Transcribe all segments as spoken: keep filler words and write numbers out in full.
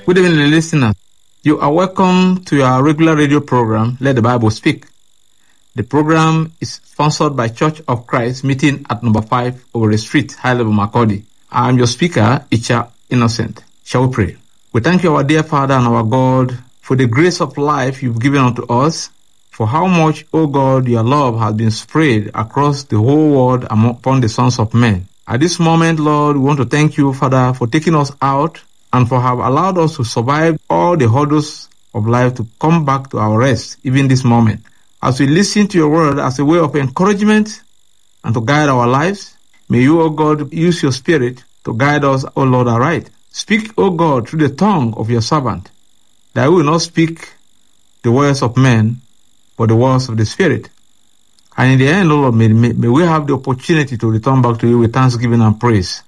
Good evening, listeners. You are welcome to your regular radio program, Let the Bible Speak. The program is sponsored by Church of Christ, meeting at number five Owerri Street, High Level, Makurdi. I am your speaker, Icha Innocent. Shall we pray? We thank you, our dear Father and our God, for the grace of life you've given unto us, for how much, O God, your love has been spread across the whole world upon the sons of men. At this moment, Lord, we want to thank you, Father, for taking us out and for have allowed us to survive all the hurdles of life to come back to our rest, even this moment. As we listen to your word as a way of encouragement and to guide our lives, may you, O God, use your spirit to guide us, O Lord, aright. Speak, O God, through the tongue of your servant, that we will not speak the words of men, but the words of the Spirit. And in the end, O Lord, may, may, may we have the opportunity to return back to you with thanksgiving and praise.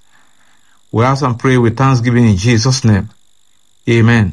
We ask and pray with thanksgiving in Jesus' name. Amen.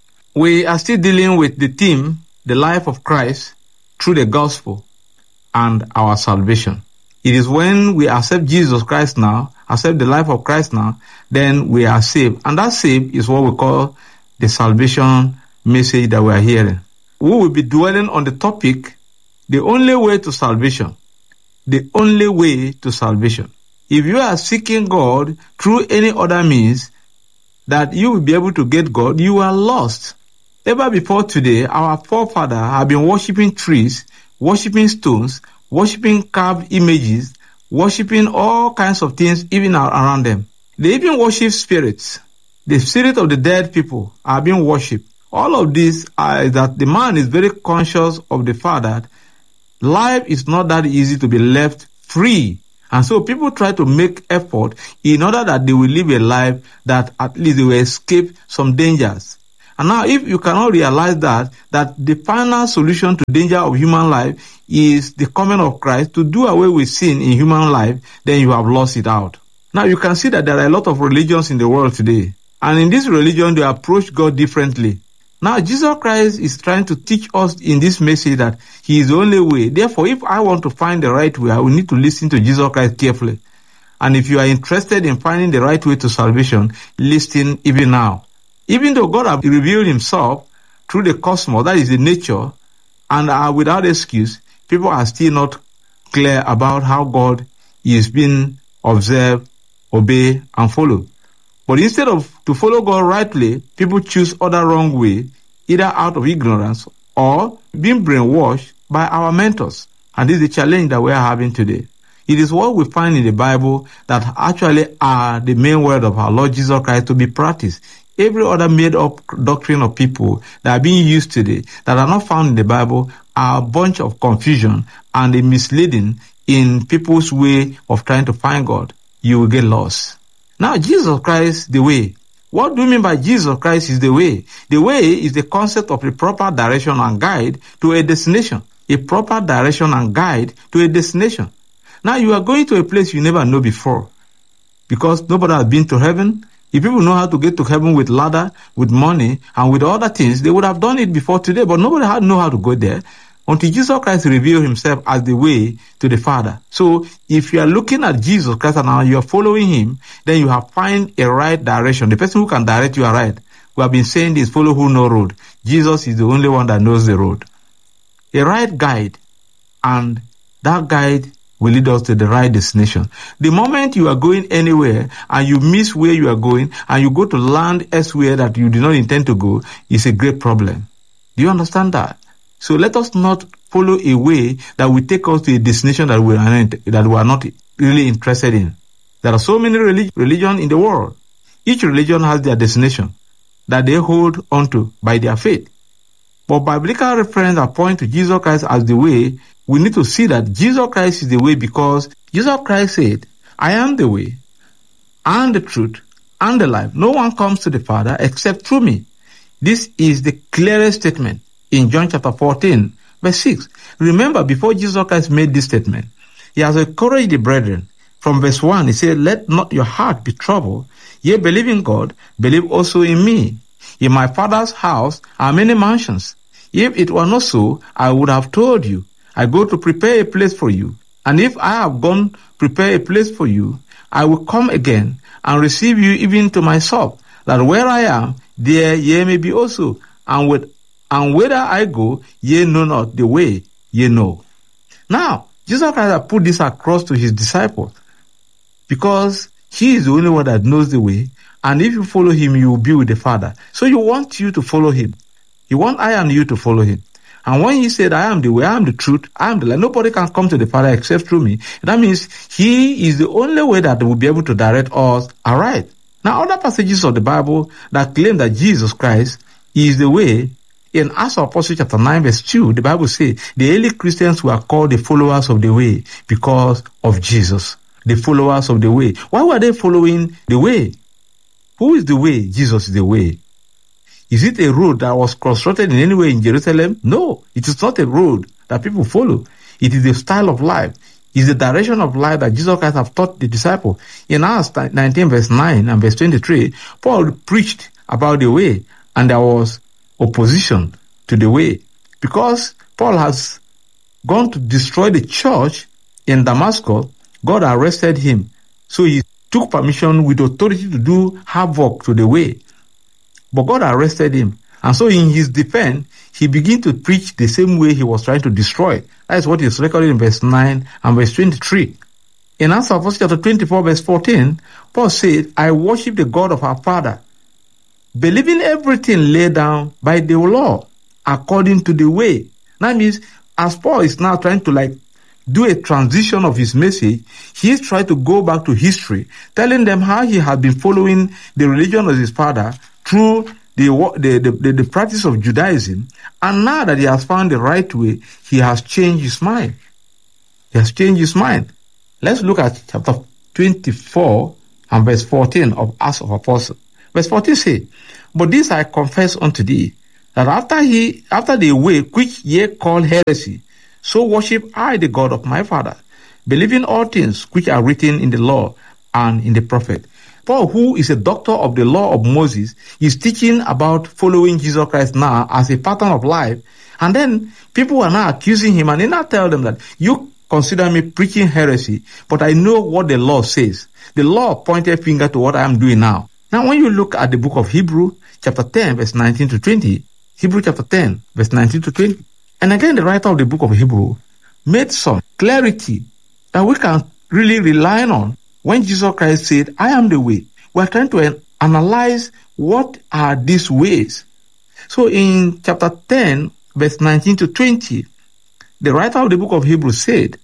We are still dealing with the theme, the life of Christ through the gospel and our salvation. It is when we accept Jesus Christ now, accept the life of Christ now, then we are saved. And that saved is what we call the salvation message that we are hearing. We will be dwelling on the topic, the only way to salvation. The only way to salvation. If you are seeking God through any other means that you will be able to get God, you are lost. Ever before today, our forefathers have been worshipping trees, worshipping stones, worshipping carved images, worshipping all kinds of things even around them. They even worship spirits. The spirit of the dead people are being worshipped. All of this is that the man is very conscious of the fact that life is not that easy to be left free. And so people try to make effort in order that they will live a life that at least they will escape some dangers. And now if you cannot realize that, that the final solution to danger of human life is the coming of Christ to do away with sin in human life, then you have lost it out. Now you can see that there are a lot of religions in the world today. And in this religion, they approach God differently. Now, Jesus Christ is trying to teach us in this message that he is the only way. Therefore, if I want to find the right way, I will need to listen to Jesus Christ carefully. And if you are interested in finding the right way to salvation, listen even now. Even though God has revealed himself through the cosmos, that is the nature, and are without excuse, people are still not clear about how God is being observed, obeyed, and followed. But instead of to follow God rightly, people choose other wrong way, either out of ignorance or being brainwashed by our mentors. And this is the challenge that we are having today. It is what we find in the Bible that actually are the main word of our Lord Jesus Christ to be practiced. Every other made-up doctrine of people that are being used today that are not found in the Bible are a bunch of confusion and a misleading in people's way of trying to find God. You will get lost. Now, Jesus Christ, the way. What do you mean by Jesus Christ is the way? The way is the concept of a proper direction and guide to a destination. A proper direction and guide to a destination. Now, you are going to a place you never know before. Because nobody has been to heaven. If people know how to get to heaven with ladder, with money, and with other things, they would have done it before today. But nobody had know how to go there until Jesus Christ revealed himself as the way to the Father. So, if you are looking at Jesus Christ and you are following him, then you have find a right direction. The person who can direct you are right. We have been saying this, follow who know road. Jesus is the only one that knows the road. A right guide, and that guide will lead us to the right destination. The moment you are going anywhere and you miss where you are going and you go to land elsewhere that you did not intend to go, it's a great problem. Do you understand that? So let us not follow a way that will take us to a destination that we are not, that we are not really interested in. There are so many relig- religions in the world. Each religion has their destination that they hold onto by their faith. But biblical reference that point to Jesus Christ as the way, we need to see that Jesus Christ is the way because Jesus Christ said, I am the way and the truth and the life. No one comes to the Father except through me. This is the clearest statement. In John chapter fourteen, verse six. Remember, before Jesus Christ made this statement, he has encouraged the brethren. From verse one, he said, let not your heart be troubled. Ye believe in God, believe also in me. In my Father's house are many mansions. If it were not so, I would have told you. I go to prepare a place for you. And if I have gone prepare a place for you, I will come again and receive you even to myself, that where I am, there ye may be also. And with and whither I go, ye know not the way ye know. Now, Jesus Christ has put this across to his disciples because he is the only one that knows the way. And if you follow him, you will be with the Father. So you want you to follow him. You want I and you to follow him. And when he said, I am the way, I am the truth, I am the life, nobody can come to the Father except through me. That means he is the only way that will be able to direct us aright. Now, other passages of the Bible that claim that Jesus Christ is the way, in Acts of Apostles chapter nine verse two, the Bible says the early Christians were called the followers of the way because of Jesus. The followers of the way. Why were they following the way? Who is the way? Jesus is the way. Is it a road that was constructed in any way in Jerusalem? No, it is not a road that people follow. It is a style of life. It's the direction of life that Jesus Christ have taught the disciples. In Acts nineteen verse nine and verse twenty-three, Paul preached about the way, and there was opposition to the way because Paul has gone to destroy the church in Damascus. God arrested him, so he took permission with authority to do havoc to the way. But God arrested him. And so in his defense, he began to preach the same way he was trying to destroy. That is what is recorded in verse nine and verse twenty-three. In Acts of Apostles chapter twenty-four verse fourteen, Paul said, I worship the God of our Father, believing everything laid down by the law, according to the way. That means, as Paul is now trying to like do a transition of his message, he is trying to go back to history, telling them how he had been following the religion of his father through the, the, the, the practice of Judaism, and now that he has found the right way, he has changed his mind. He has changed his mind. Let's look at chapter twenty-four and verse fourteen of Acts of Apostles. Verse fourteen says, but this I confess unto thee, that after he, after the way which ye call heresy, so worship I the God of my father, believing all things which are written in the law and in the prophet. Paul, who is a doctor of the law of Moses, is teaching about following Jesus Christ now as a pattern of life. And then people are now accusing him, and they now tell them that you consider me preaching heresy, but I know what the law says. The law pointed finger to what I am doing now. Now, when you look at the book of Hebrew, chapter ten, verse nineteen to twenty, Hebrew chapter ten, verse nineteen to twenty, and again, the writer of the book of Hebrew made some clarity that we can really rely on when Jesus Christ said, I am the way. We're trying to analyze what are these ways. So in chapter ten, verse nineteen to twenty, the writer of the book of Hebrews said,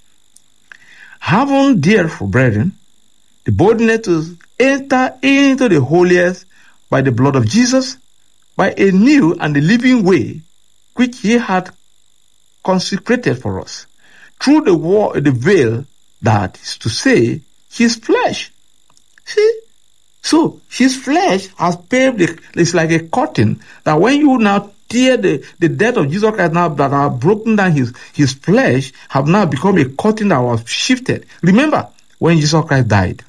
having therefore, brethren, the boldness to enter into the holiest by the blood of Jesus, by a new and a living way, which he had consecrated for us, through the wall, the veil, that is to say, his flesh. See? So, his flesh has paved the, it's like a curtain, that when you now tear the, the death of Jesus Christ now, that have broken down his, his flesh, have now become a curtain that was shifted. Remember, when Jesus Christ died,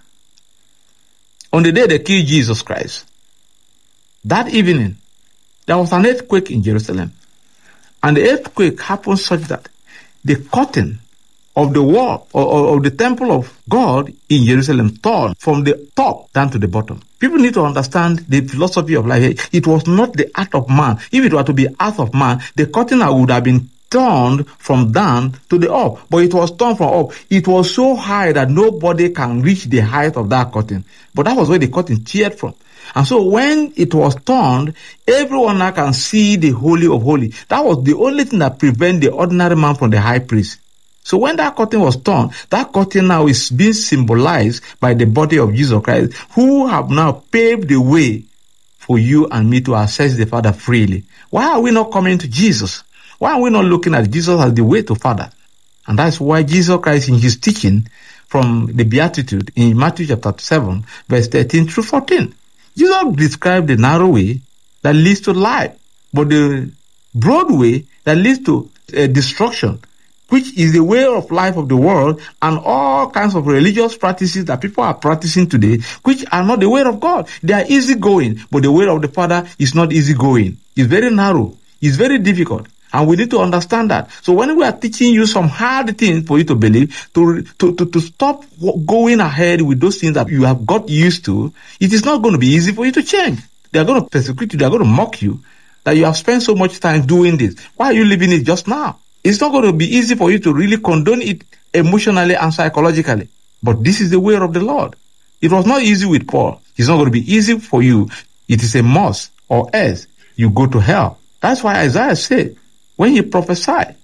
on the day they killed Jesus Christ, that evening, there was an earthquake in Jerusalem. And the earthquake happened such that the curtain of the wall or, or, of the temple of God in Jerusalem torn from the top down to the bottom. People need to understand the philosophy of life. It was not the act of man. If it were to be act of man, the curtain would have been torn from down to the up. But it was torn from up. It was so high that nobody can reach the height of that curtain. But that was where the curtain teared from. And so when it was torn, everyone now can see the Holy of Holies. That was the only thing that prevented the ordinary man from the high priest. So when that curtain was torn, that curtain now is being symbolized by the body of Jesus Christ, who have now paved the way for you and me to access the Father freely. Why are we not coming to Jesus? Why are we not looking at Jesus as the way to Father? And that's why Jesus Christ in his teaching from the Beatitude in Matthew chapter seven, verse thirteen through fourteen, Jesus described the narrow way that leads to life, but the broad way that leads to uh, destruction, which is the way of life of the world and all kinds of religious practices that people are practicing today, which are not the way of God. They are easygoing, but the way of the Father is not easygoing. It's very narrow. It's very difficult. And we need to understand that. So when we are teaching you some hard things for you to believe, to, to, to, to stop going ahead with those things that you have got used to, it is not going to be easy for you to change. They are going to persecute you. They are going to mock you that you have spent so much time doing this. Why are you leaving it just now? It's not going to be easy for you to really condone it emotionally and psychologically. But this is the way of the Lord. It was not easy with Paul. It's not going to be easy for you. It is a must, or else you go to hell. That's why Isaiah said, when he prophesied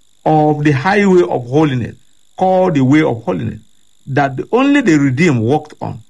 of the highway of holiness, called the way of holiness, that only the redeemed walked on,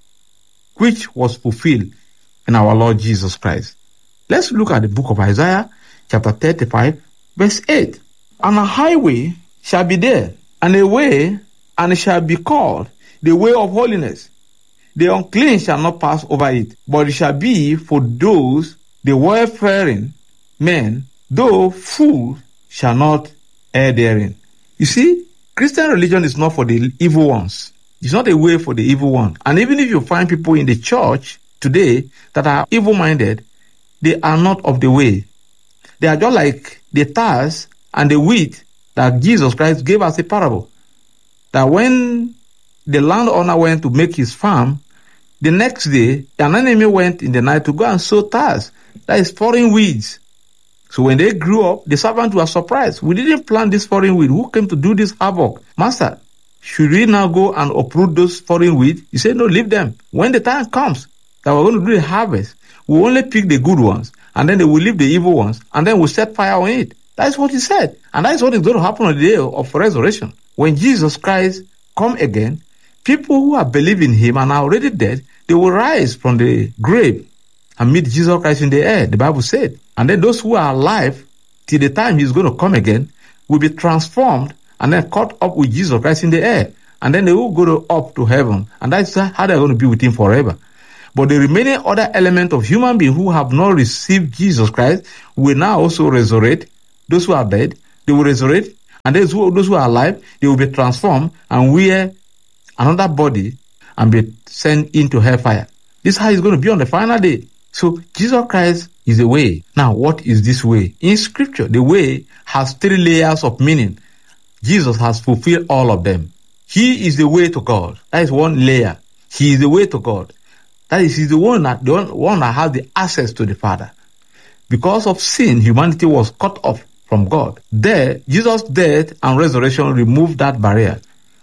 which was fulfilled in our Lord Jesus Christ. Let's look at the book of Isaiah, chapter thirty-five, verse eight. And a highway shall be there, and a way, and it shall be called the way of holiness. The unclean shall not pass over it, but it shall be for those, the well-faring men, though fools shall not err therein. You see, Christian religion is not for the evil ones. It's not a way for the evil one. And even if you find people in the church today that are evil-minded, they are not of the way. They are just like the tares and the wheat that Jesus Christ gave us a parable. That when the landowner went to make his farm, the next day, an enemy went in the night to go and sow tares. That is foreign weeds. So when they grew up, the servants were surprised. We didn't plant this foreign weed. Who came to do this havoc? Master, should we now go and uproot those foreign weeds? He said, no, leave them. When the time comes that we're going to do the harvest, we'll only pick the good ones, and then they will leave the evil ones, and then we'll set fire on it. That's what he said. And that's what is going to happen on the day of resurrection. When Jesus Christ come again, people who are believing him and are already dead, they will rise from the grave and meet Jesus Christ in the air, the Bible said. And then those who are alive till the time he's going to come again will be transformed and then caught up with Jesus Christ in the air. And then they will go to, up to heaven. And that's how they're going to be with him forever. But the remaining other element of human beings who have not received Jesus Christ will now also resurrect. Those who are dead, they will resurrect. And those who, those who are alive, they will be transformed and wear another body and be sent into hellfire. This is how it's going to be on the final day. So Jesus Christ is the way. Now, what is this way? In Scripture, the way has three layers of meaning. Jesus has fulfilled all of them. He is the way to God. That is one layer. He is the way to God. That is, he's the one that, the one that has the access to the Father. Because of sin, humanity was cut off from God. There, Jesus' death and resurrection removed that barrier.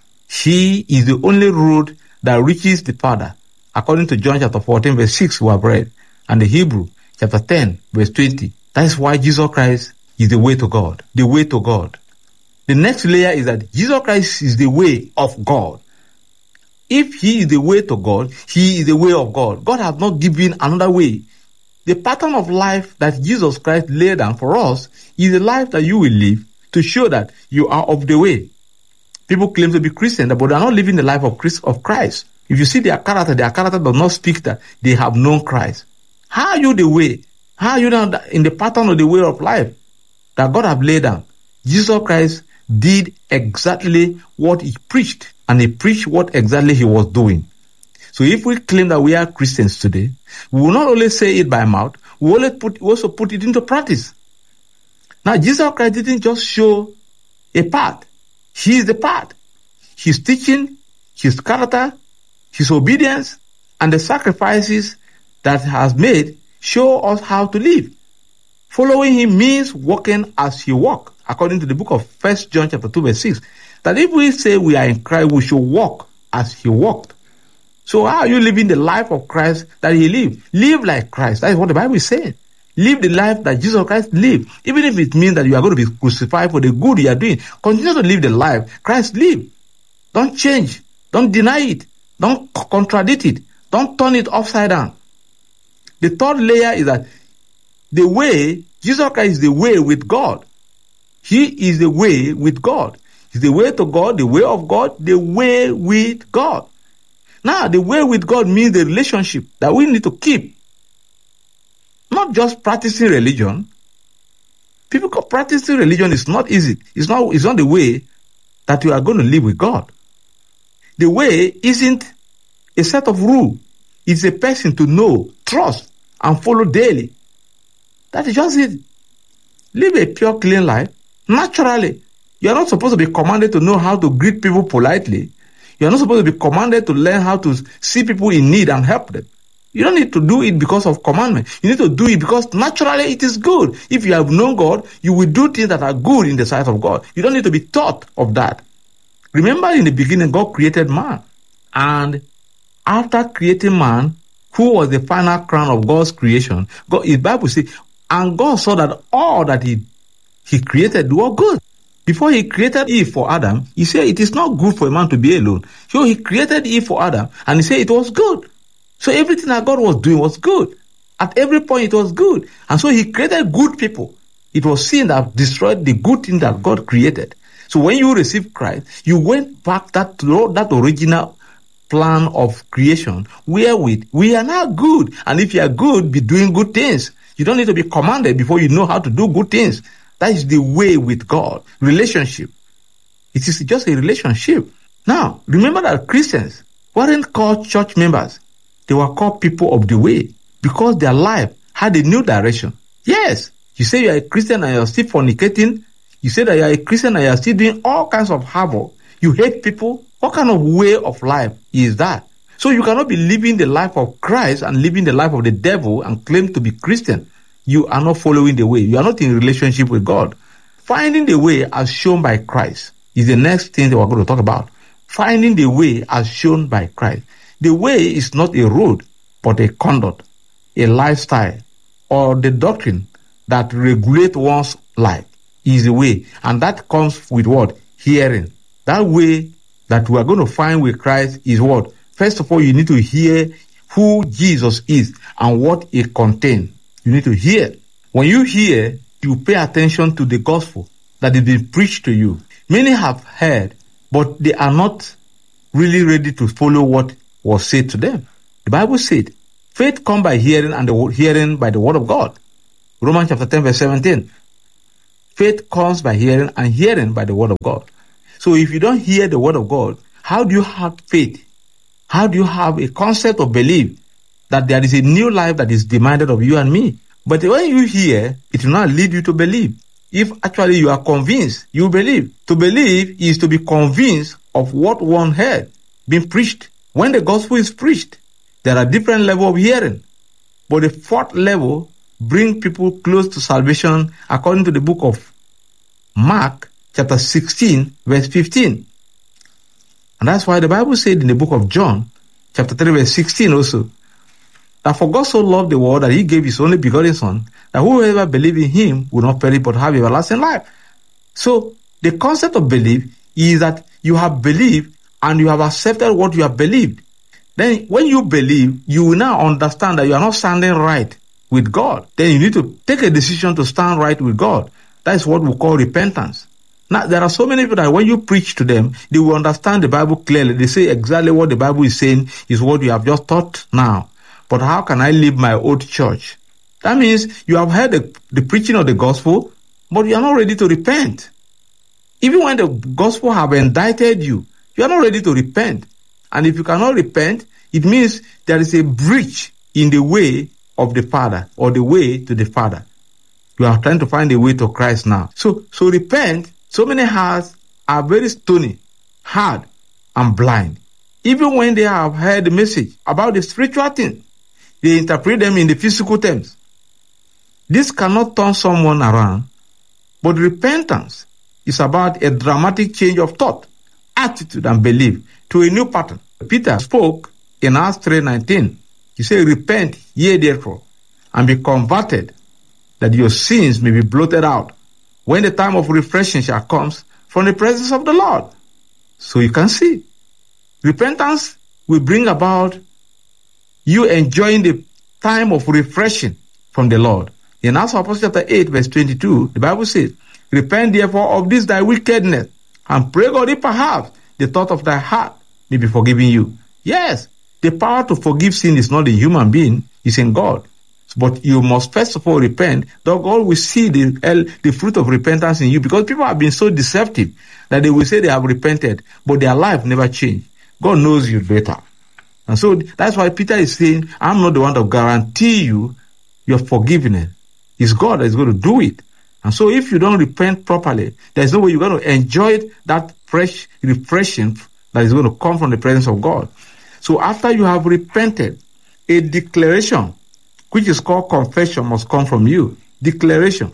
He is the only road that reaches the Father, according to John chapter fourteen, verse six, we have read, and the Hebrew chapter ten, verse twenty. That is why Jesus Christ is the way to God, the way to God. The next layer is that Jesus Christ is the way of God. If he is the way to God, he is the way of God. God has not given another way. The pattern of life that Jesus Christ laid down for us is the life that you will live to show that you are of the way. People claim to be Christian, but they are not living the life of Christ, of Christ. If you see their character, their character does not speak that they have known Christ. How are you the way? How are you now in the pattern of the way of life that God has laid down? Jesus Christ did exactly what he preached, and he preached what exactly he was doing. So if we claim that we are Christians today, we will not only say it by mouth, we will put, also put it into practice. Now, Jesus Christ didn't just show a path. He is the path. His teaching, his character, his obedience, and the sacrifices that he has made show us how to live. Following him means walking as he walked, according to the book of First John chapter two, verse six. That if we say we are in Christ, we should walk as he walked. So how are you living the life of Christ that he lived? Live like Christ. That is what the Bible is saying. Live the life that Jesus Christ lived. Even if it means that you are going to be crucified for the good you are doing, continue to live the life Christ lived. Don't change. Don't deny it. Don't contradict it. Don't turn it upside down. The third layer is that the way, Jesus Christ is the way with God. He is the way with God. He's the way to God, the way of God, the way with God. Now, the way with God means the relationship that we need to keep. Not just practicing religion. People call practicing religion is not easy. It's not, it's not the way that you are going to live with God. The way isn't a set of rules. It's a person to know, trust, and follow daily. That is just it. Live a pure, clean life. Naturally, you are not supposed to be commanded to know how to greet people politely. You are not supposed to be commanded to learn how to see people in need and help them. You don't need to do it because of commandment. You need to do it because naturally it is good. If you have known God, you will do things that are good in the sight of God. You don't need to be taught of that. Remember, in the beginning, God created man. And after creating man, who was the final crown of God's creation, God, the Bible says, and God saw that all that he, he created were good. Before he created Eve for Adam, he said it is not good for a man to be alone. So he created Eve for Adam, and he said it was good. So everything that God was doing was good. At every point it was good. And so he created good people. It was sin that destroyed the good thing that God created. So when you received Christ, you went back that to that original plan of creation, wherewith we are now good. And if you are good, be doing good things. You don't need to be commanded before you know how to do good things. That is the way with God. Relationship. It is just a relationship. Now, remember that Christians weren't called church members. They were called people of the way because their life had a new direction. Yes, you say you are a Christian and you are still fornicating. You say that you are a Christian and you are still doing all kinds of havoc. You hate people. What kind of way of life is that? So you cannot be living the life of Christ and living the life of the devil and claim to be Christian. You are not following the way. You are not in relationship with God. Finding the way as shown by Christ is the next thing that we're going to talk about. Finding the way as shown by Christ. The way is not a road, but a conduct, a lifestyle, or the doctrine that regulates one's life is the way. And that comes with what? Hearing. That way that we are going to find with Christ is what? First of all, you need to hear who Jesus is and what he contains. You need to hear. When you hear, you pay attention to the gospel that is being preached to you. Many have heard, but they are not really ready to follow what was said to them. The Bible said, faith comes by hearing, and the hearing by the word of God. Romans chapter ten, verse seventeen. Faith comes by hearing, and hearing by the word of God. So if you don't hear the word of God, how do you have faith? How do you have a concept of belief that there is a new life that is demanded of you and me? But when you hear, it will not lead you to believe. If actually you are convinced, you believe. To believe is to be convinced of what one heard being preached. When the gospel is preached, there are different levels of hearing. But the fourth level brings people close to salvation according to the book of Mark, chapter sixteen, verse fifteen. And that's why the Bible said in the book of John, chapter three, verse sixteen also, that for God so loved the world that he gave his only begotten Son, that whoever believes in him will not perish but have everlasting life. So the concept of belief is that you have believed and you have accepted what you have believed. Then when you believe, you will now understand that you are not standing right with God. Then you need to take a decision to stand right with God. That is what we call repentance. Now, there are so many people that when you preach to them, they will understand the Bible clearly. They say exactly what the Bible is saying is what you have just taught now. But how can I leave my old church? That means you have heard the, the preaching of the gospel, but you are not ready to repent. Even when the gospel have indicted you, you are not ready to repent. And if you cannot repent, it means there is a breach in the way of the Father or the way to the Father. You are trying to find a way to Christ now. So, so repent. So many hearts are very stony, hard, and blind. Even when they have heard the message about the spiritual thing, they interpret them in the physical terms. This cannot turn someone around, but repentance is about a dramatic change of thought, attitude, and belief to a new pattern. Peter spoke in Acts three nineteen. He said, repent ye therefore, and be converted, that your sins may be blotted out, when the time of refreshing shall come from the presence of the Lord. So you can see, repentance will bring about you enjoying the time of refreshing from the Lord. In Acts of Apostles chapter eight, verse twenty-two, the Bible says, repent therefore of this thy wickedness, and pray God if perhaps the thought of thy heart may be forgiven you. Yes, the power to forgive sin is not a human being, it's in God. But you must first of all repent, that God will see the, the fruit of repentance in you, because people have been so deceptive that they will say they have repented, but their life never changed. God knows you better. And so that's why Peter is saying, I'm not the one to guarantee you your forgiveness. It's God that is going to do it. And so if you don't repent properly, there's no way you're going to enjoy that fresh refreshing that is going to come from the presence of God. So after you have repented, A declaration, which is called confession, must come from you. Declaration.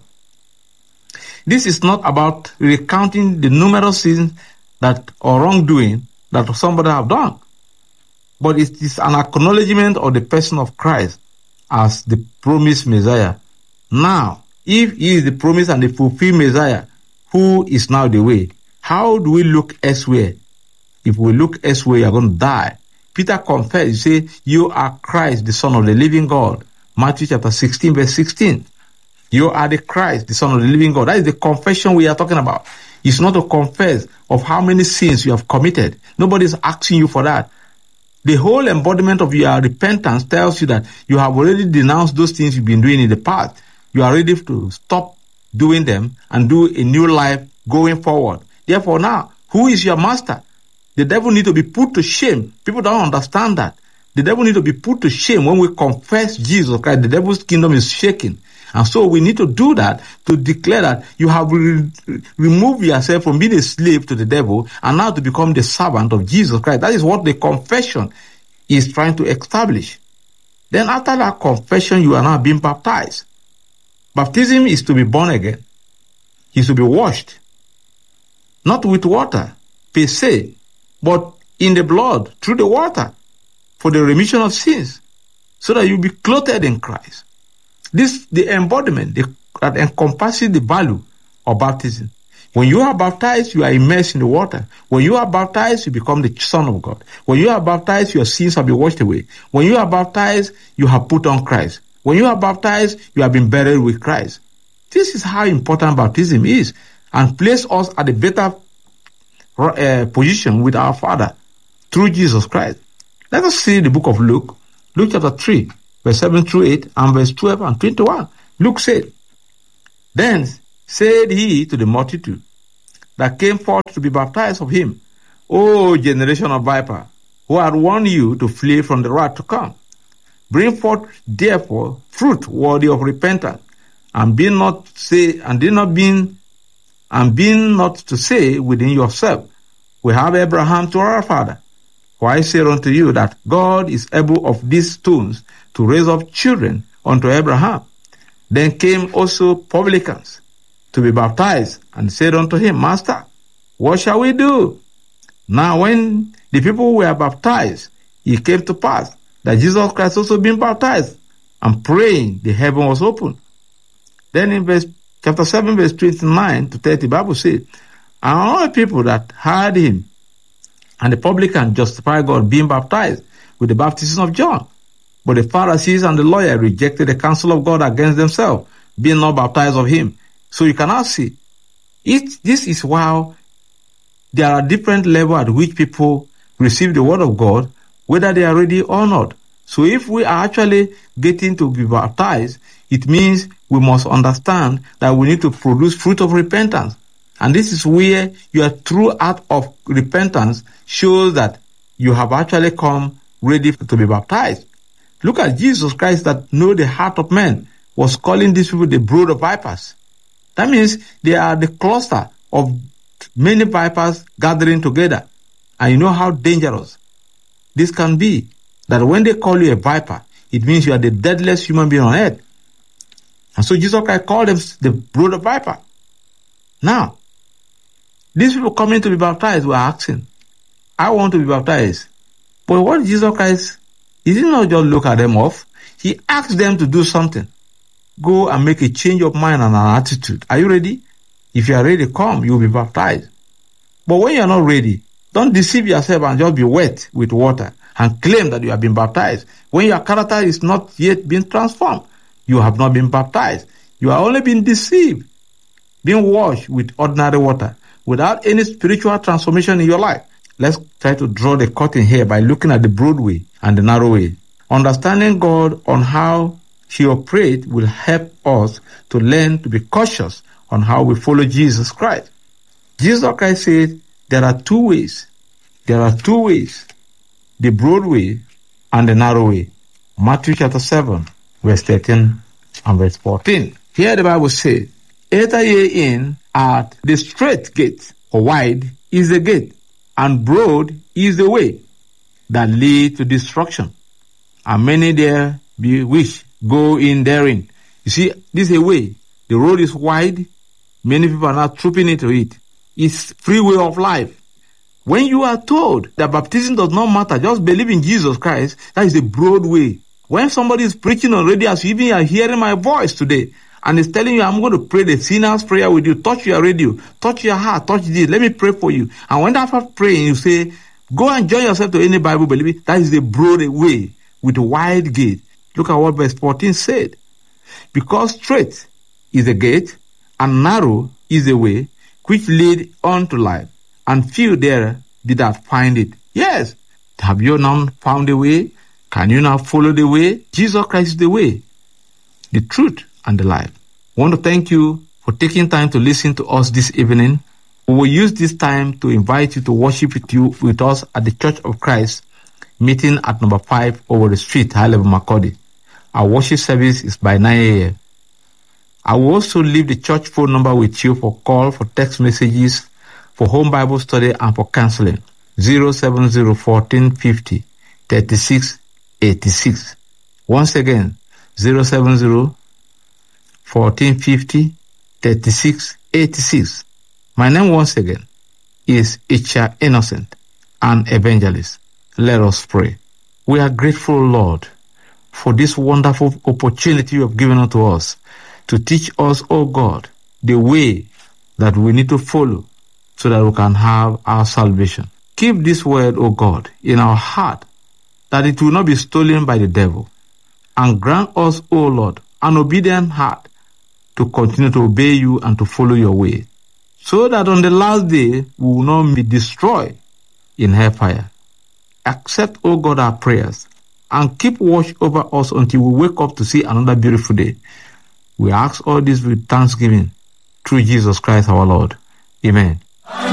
This is not about recounting the numerous sins that or wrongdoing that somebody have done, but it is an acknowledgement of the person of Christ as the promised Messiah. Now, if he is the promised and the fulfilled Messiah, who is now the way, how do we look elsewhere? If we look elsewhere, you are going to die. Peter confessed, he said, you are Christ, the Son of the living God. Matthew chapter sixteen, verse sixteen. You are the Christ, the Son of the living God. That is the confession we are talking about. It's not to confess of how many sins you have committed. Nobody is asking you for that. The whole embodiment of your repentance tells you that you have already denounced those things you've been doing in the past. You are ready to stop doing them and do a new life going forward. Therefore now, who is your master? The devil needs to be put to shame. People don't understand that. The devil needs to be put to shame when we confess Jesus Christ. The devil's kingdom is shaking. And so we need to do that to declare that you have re- removed yourself from being a slave to the devil and now to become the servant of Jesus Christ. That is what the confession is trying to establish. Then after that confession, you are now being baptized. Baptism is to be born again. Is to be washed. Not with water, per se, but in the blood, through the water, for the remission of sins, so that you be clothed in Christ. This the embodiment the, that encompasses the value of baptism. When you are baptized, you are immersed in the water. When you are baptized, you become the Son of God. When you are baptized, your sins have been washed away. When you are baptized, you have put on Christ. When you are baptized, you have been buried with Christ. This is how important baptism is, and place us at a better uh, position with our Father through Jesus Christ. Let us see the book of Luke, Luke chapter three, verse seven through eight, and verse twelve and twenty-one. Luke said, Then said he to the multitude that came forth to be baptized of him, O generation of viper, who had warned you to flee from the wrath to come. Bring forth therefore fruit worthy of repentance, and be not say, and did not be, and be not to say within yourself, We have Abraham to our father. For I say unto you that God is able of these stones to raise up children unto Abraham. Then came also publicans to be baptized, and said unto him, Master, what shall we do? Now when the people were baptized, it came to pass that Jesus Christ also being baptized, and praying, the heaven was opened. Then in verse chapter seven, verse twenty-nine to thirty, the Bible says, And all the people that heard him and the publican justified God, being baptized with the baptism of John. But the Pharisees and the lawyer rejected the counsel of God against themselves, being not baptized of him. So you cannot see. It, this is why there are different levels at which people receive the word of God, whether they are ready or not. So if we are actually getting to be baptized, it means we must understand that we need to produce fruit of repentance. And this is where your true act of repentance shows that you have actually come ready to be baptized. Look at Jesus Christ that know the heart of men, was calling these people the brood of vipers. That means they are the cluster of many vipers gathering together. And you know how dangerous this can be, that when they call you a viper, it means you are the deadliest human being on earth. And so Jesus Christ called them the brood of viper. Now, these people coming to be baptized were asking, I want to be baptized. But what Jesus Christ, he did not just look at them off. He asked them to do something. Go and make a change of mind and an attitude. Are you ready? If you are ready, come, you will be baptized. But when you are not ready, don't deceive yourself and just be wet with water and claim that you have been baptized. When your character is not yet been transformed, you have not been baptized. You are only being deceived, being washed with ordinary water, without any spiritual transformation in your life. Let's try to draw the curtain here by looking at the broad way and the narrow way. Understanding God on how he operates will help us to learn to be cautious on how we follow Jesus Christ. Jesus Christ said there are two ways. There are two ways. The broad way and the narrow way. Matthew chapter seven, verse thirteen and verse fourteen. Here the Bible says, Enter ye in at the straight gate, for wide is the gate, and broad is the way that leads to destruction, and many there be which go in therein. You see, this is a way. The road is wide. Many people are not trooping into it. It's free way of life. When you are told that baptism does not matter, just believe in Jesus Christ, that is a broad way. When somebody is preaching on radio, as you even are hearing my voice today, and is telling you, I'm going to pray the sinner's prayer with you, touch your radio, touch your heart, touch this, let me pray for you. And when after praying, you say, go and join yourself to any Bible believing, that is the broad way with a wide gate. Look at what verse fourteen said. Because straight is the gate, and narrow is the way, which lead unto life, and few there did that find it. Yes. Have you now found the way? Can you now follow the way? Jesus Christ is the way, the truth, and the life. I want to thank you for taking time to listen to us this evening. We will use this time to invite you to worship with you with us at the Church of Christ, meeting at number five over the street, High Level Macaulay. Our worship service is by nine a.m. I will also leave the church phone number with you for call, for text messages, for home Bible study, and for counseling. zero seven zero fourteen fifty thirty-six eighty-six. Once again, zero seven zero fourteen fifty thirty-six eighty-six. My name once again is Icha Innocent, an evangelist. Let us pray. We are grateful, Lord, for this wonderful opportunity you have given unto us to teach us, oh God, the way that we need to follow so that we can have our salvation. Keep this word, O God, in our heart, that it will not be stolen by the devil. And grant us, O Lord, an obedient heart to continue to obey you and to follow your way, so that on the last day we will not be destroyed in hellfire. Accept, O God, our prayers, and keep watch over us until we wake up to see another beautiful day. We ask all this with thanksgiving through Jesus Christ our Lord. Amen.